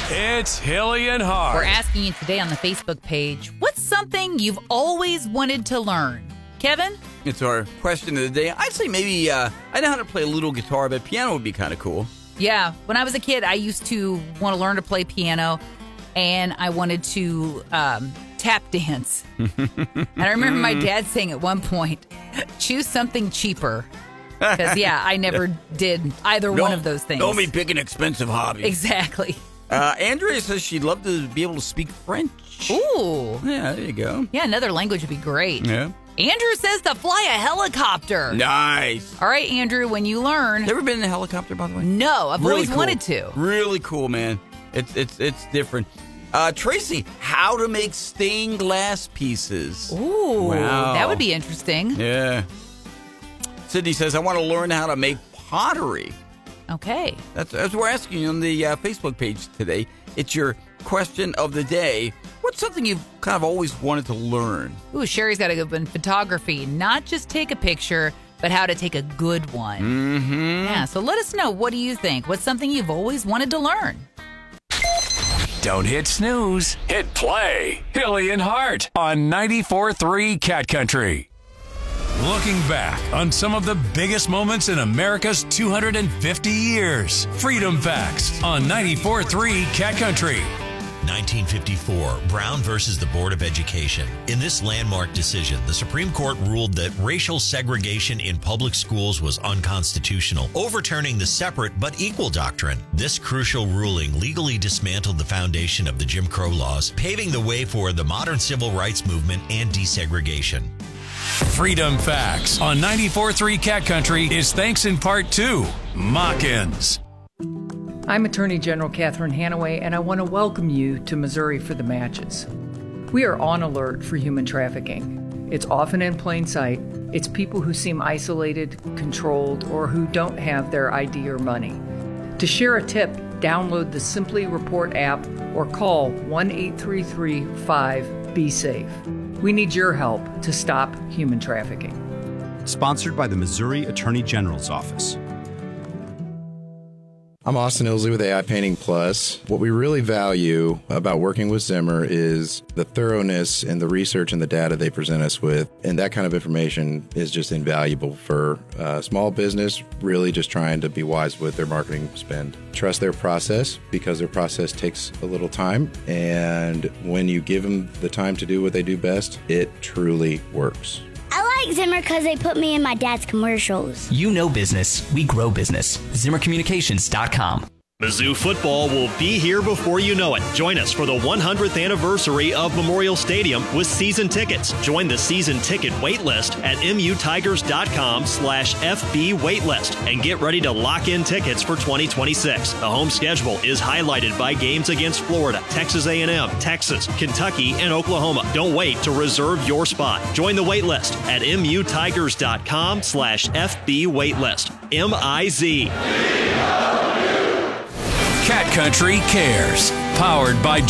It's Hilly and Hart. We're asking you today on the Facebook page, what's something you've always wanted to learn? Kevin? It's our question of the day. I'd say maybe I know how to play a little guitar, but piano would be kind of cool. Yeah. When I was a kid, I used to want to learn to play piano, and I wanted to tap dance. And I remember my dad saying at one point, choose something cheaper. Because, I never did either one of those things. Don't be picking expensive hobbies. Exactly. Andrea says she'd love to be able to speak French. Ooh. Yeah, there you go. Yeah, another language would be great. Yeah. Andrew says to fly a helicopter. Nice. All right, Andrew, when you learn. You ever been in a helicopter, by the way? No, I've Really always cool. wanted to. Really cool, man. It's different. Tracy, how to make stained glass pieces. Ooh, wow. That would be interesting. Yeah. Sydney says, I want to learn how to make pottery. Okay. That's what we're asking you on the Facebook page today. It's your question of the day. What's something you've kind of always wanted to learn? Ooh, Sherry's got a good one. Photography. Not just take a picture, but how to take a good one. Mm-hmm. Yeah, so let us know. What do you think? What's something you've always wanted to learn? Don't hit snooze. Hit play. Hilly and Hart on 94.3 Cat Country. Looking back on some of the biggest moments in America's 250 years. Freedom Facts on 94.3 Cat Country. 1954, Brown versus the Board of Education. In this landmark decision, the Supreme Court ruled that racial segregation in public schools was unconstitutional, overturning the separate but equal doctrine. This crucial ruling legally dismantled the foundation of the Jim Crow laws, paving the way for the modern civil rights movement and desegregation. Freedom Facts on 94.3 Cat Country is thanks in part to Mock-Ins. I'm Attorney General Catherine Hanaway, and I want to welcome you to Missouri for the Matches. We are on alert for human trafficking. It's often in plain sight. It's people who seem isolated, controlled, or who don't have their ID or money. To share a tip, download the Simply Report app or call 1-833-5-BE-SAFE. We need your help to stop human trafficking. Sponsored by the Missouri Attorney General's Office. I'm Austin Ilsley with AI Painting Plus. What we really value about working with Zimmer is the thoroughness and the research and the data they present us with. And that kind of information is just invaluable for small business, really just trying to be wise with their marketing spend. Trust their process because their process takes a little time. And when you give them the time to do what they do best, it truly works. I like Zimmer because they put me in my dad's commercials. You know business. We grow business. ZimmerCommunications.com. Mizzou football will be here before you know it. Join us for the 100th anniversary of Memorial Stadium with season tickets. Join the season ticket waitlist at mutigers.com/FB waitlist and get ready to lock in tickets for 2026. The home schedule is highlighted by games against Florida, Texas A&M, Texas, Kentucky, and Oklahoma. Don't wait to reserve your spot. Join the waitlist at mutigers.com/FB waitlist. MIZ. Cat Country Cares. Powered by